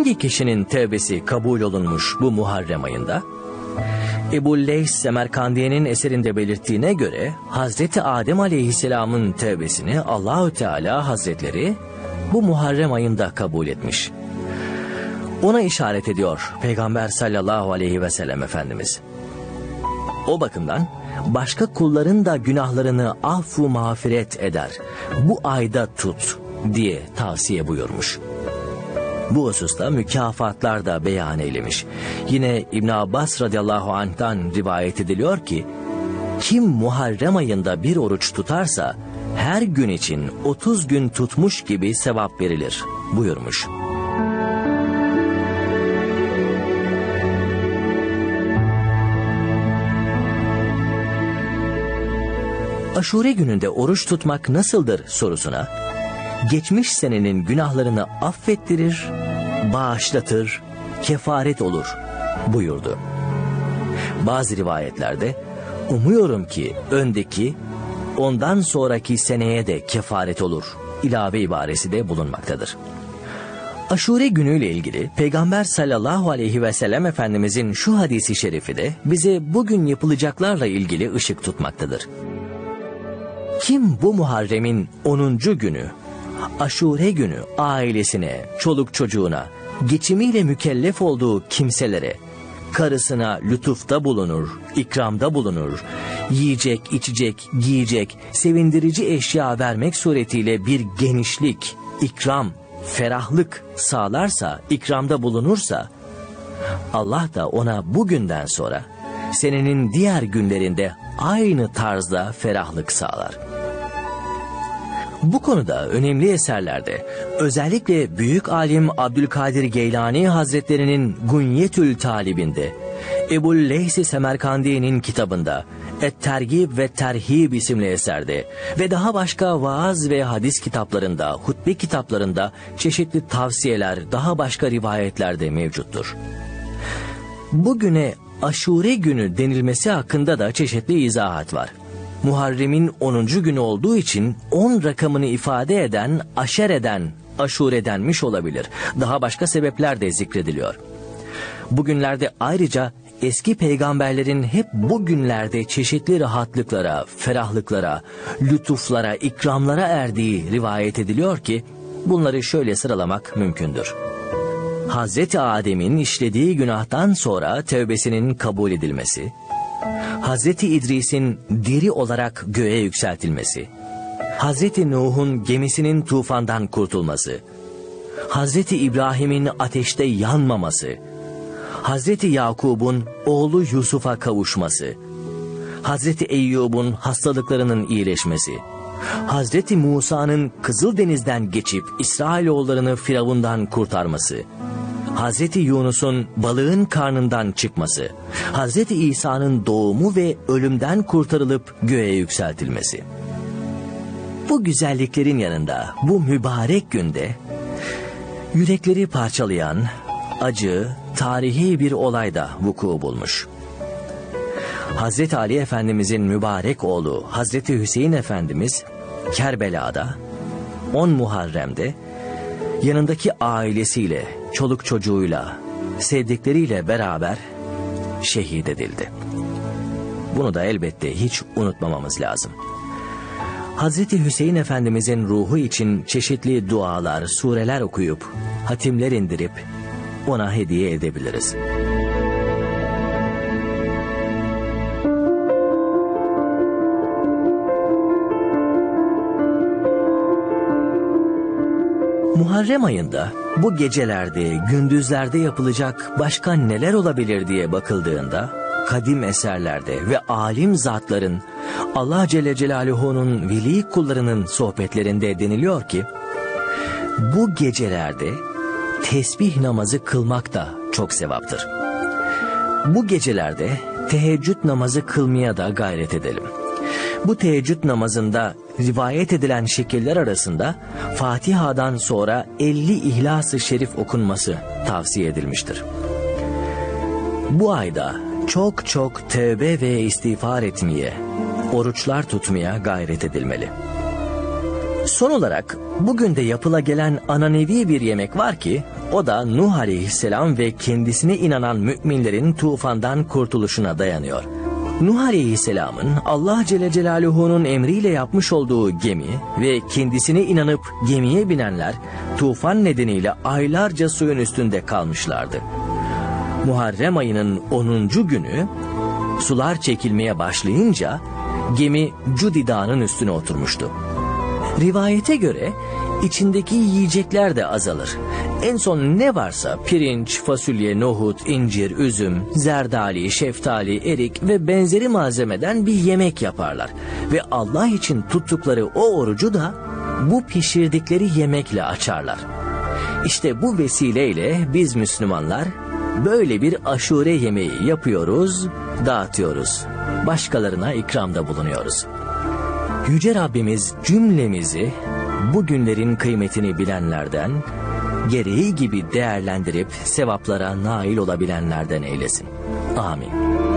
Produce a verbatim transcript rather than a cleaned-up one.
hangi kişinin tevbesi kabul olunmuş bu Muharrem ayında? Ebu'l-Leys Semerkandiye'nin eserinde belirttiğine göre Hazreti Adem Aleyhisselam'ın tevbesini Allahü Teala Hazretleri bu Muharrem ayında kabul etmiş. Ona işaret ediyor Peygamber sallallahu aleyhi ve sellem Efendimiz. O bakımdan başka kulların da günahlarını affu mağfiret eder, bu ayda tut diye tavsiye buyurmuş. Bu hususta mükafatlar da beyan eylemiş. Yine İbn Abbas radıyallahu anh'tan rivayet ediliyor ki, kim Muharrem ayında bir oruç tutarsa her gün için otuz gün tutmuş gibi sevap verilir buyurmuş. Aşure gününde oruç tutmak nasıldır sorusuna, geçmiş senenin günahlarını affettirir, bağışlatır, kefaret olur buyurdu. Bazı rivayetlerde umuyorum ki öndeki, ondan sonraki seneye de kefaret olur ilave ibaresi de bulunmaktadır. Aşure günüyle ilgili Peygamber sallallahu aleyhi ve sellem Efendimizin şu hadisi şerifi de bize bugün yapılacaklarla ilgili ışık tutmaktadır. Kim bu Muharrem'in onuncu günü, Aşure günü ailesine, çoluk çocuğuna, geçimiyle mükellef olduğu kimselere, karısına lütufta bulunur, ikramda bulunur, yiyecek, içecek, giyecek, sevindirici eşya vermek suretiyle bir genişlik, ikram, ferahlık sağlarsa, ikramda bulunursa, Allah da ona bugünden sonra senenin diğer günlerinde aynı tarzda ferahlık sağlar. Bu konuda önemli eserlerde, özellikle büyük alim Abdülkadir Geylani Hazretleri'nin Gunyetül Talib'inde, Ebu'l-Leys Semerkandiye'nin kitabında, Et-Tergib ve Terhib isimli eserde ve daha başka vaaz ve hadis kitaplarında, hutbe kitaplarında çeşitli tavsiyeler, daha başka rivayetlerde mevcuttur. Bugüne Aşure günü denilmesi hakkında da çeşitli izahat var. Muharrem'in onuncu günü olduğu için on rakamını ifade eden, aşereden, aşure denmiş olabilir. Daha başka sebepler de zikrediliyor. Bugünlerde ayrıca eski peygamberlerin hep bu günlerde çeşitli rahatlıklara, ferahlıklara, lütuflara, ikramlara erdiği rivayet ediliyor ki bunları şöyle sıralamak mümkündür. Hazreti Adem'in işlediği günahtan sonra tövbesinin kabul edilmesi, Hazreti İdris'in diri olarak göğe yükseltilmesi, Hazreti Nuh'un gemisinin tufandan kurtulması, Hazreti İbrahim'in ateşte yanmaması, Hazreti Yakub'un oğlu Yusuf'a kavuşması, Hazreti Eyyub'un hastalıklarının iyileşmesi, Hazreti Musa'nın Kızıldeniz'den geçip İsrailoğullarını Firavundan kurtarması, Hazreti Yunus'un balığın karnından çıkması, Hazreti İsa'nın doğumu ve ölümden kurtarılıp göğe yükseltilmesi. Bu güzelliklerin yanında bu mübarek günde yürekleri parçalayan, acı, tarihi bir olay da vuku bulmuş. Hazreti Ali Efendimizin mübarek oğlu Hazreti Hüseyin Efendimiz Kerbela'da on Muharrem'de yanındaki ailesiyle, çoluk çocuğuyla, sevdikleriyle beraber şehit edildi. Bunu da elbette hiç unutmamamız lazım. Hazreti Hüseyin Efendimizin ruhu için çeşitli dualar, sureler okuyup, hatimler indirip ona hediye edebiliriz. Muharrem ayında bu gecelerde, gündüzlerde yapılacak başka neler olabilir diye bakıldığında, kadim eserlerde ve alim zatların, Allah Celle Celaluhu'nun veli kullarının sohbetlerinde deniliyor ki, bu gecelerde tesbih namazı kılmak da çok sevaptır. Bu gecelerde teheccüd namazı kılmaya da gayret edelim. Bu teheccüd namazında rivayet edilen şekiller arasında Fatiha'dan sonra elli İhlas-ı Şerif okunması tavsiye edilmiştir. Bu ayda çok çok tövbe ve istiğfar etmeye, oruçlar tutmaya gayret edilmeli. Son olarak bugün de yapıla gelen ananevi bir yemek var ki o da Nuh Aleyhisselam ve kendisine inanan müminlerin tufandan kurtuluşuna dayanıyor. Nuh Aleyhisselam'ın Allah Celle Celaluhu'nun emriyle yapmış olduğu gemi ve kendisine inanıp gemiye binenler tufan nedeniyle aylarca suyun üstünde kalmışlardı. Muharrem ayının onuncu günü sular çekilmeye başlayınca gemi Cudi Dağı'nın üstüne oturmuştu. Rivayete göre içindeki yiyecekler de azalır. En son ne varsa pirinç, fasulye, nohut, incir, üzüm, zerdali, şeftali, erik ve benzeri malzemeden bir yemek yaparlar. Ve Allah için tuttukları o orucu da bu pişirdikleri yemekle açarlar. İşte bu vesileyle biz Müslümanlar böyle bir aşure yemeği yapıyoruz, dağıtıyoruz. Başkalarına ikramda bulunuyoruz. Yüce Rabbimiz cümlemizi bu günlerin kıymetini bilenlerden, gereği gibi değerlendirip sevaplara nail olabilenlerden eylesin. Amin.